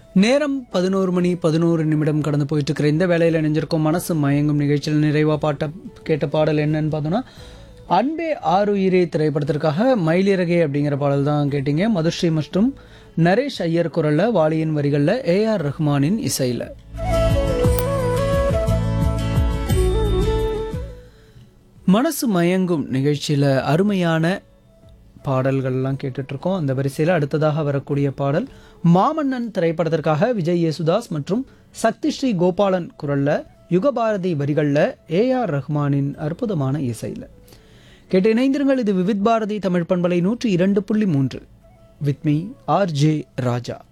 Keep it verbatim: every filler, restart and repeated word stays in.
நேரம் பதினோரு மணி பதினோரு நிமிடம் கடந்து போயிட்டு இருக்கிற இந்த வேலையில் இணைஞ்சிருக்கோம். மனசு மயங்கும் நிகழ்ச்சியில் நிறைவா பாட்ட கேட்ட பாடல் என்னன்னு பார்த்தோன்னா, அன்பே ஆறுயிரே திரைப்படத்திற்காக மயிலிறகே அப்படிங்கிற பாடல் தான் கேட்டீங்க. மதுஸ்ரீ மற்றும் நரேஷ் ஐயர் குரல்ல, வாலியின் வரிகளில், ஏ ஆர் ரஹ்மானின் இசையில். மனசு மயங்கும் நிகழ்ச்சியில் அருமையான பாடல்கள்லாம் கேட்டுட்ருக்கோம். அந்த வரிசையில் அடுத்ததாக வரக்கூடிய பாடல் மாமன்னன் திரைப்படத்திற்காக விஜய் யேசுதாஸ் மற்றும் சக்தி ஸ்ரீ கோபாலன் குரல்ல, யுகபாரதி வரிகளில், ஏ ஆர் ரஹ்மானின் அற்புதமான இசையில். கேட்டு இணைந்திருங்கள். இது விவித் பாரதி தமிழ் பண்பலை நூற்றி இரண்டு புள்ளி மூன்று. With me R J Raja.